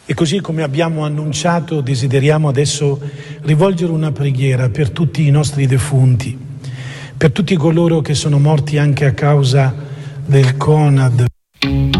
E così come abbiamo annunciato, desideriamo adesso rivolgere una preghiera per tutti i nostri defunti, per tutti coloro che sono morti anche a causa del Conad.